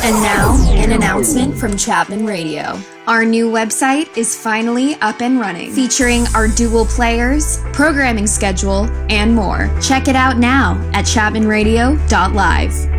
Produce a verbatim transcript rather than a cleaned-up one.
And now, an announcement from Chapman Radio. Our new website is finally up and running, featuring our dual players, programming schedule, and more. Check it out now at chapman radio dot live.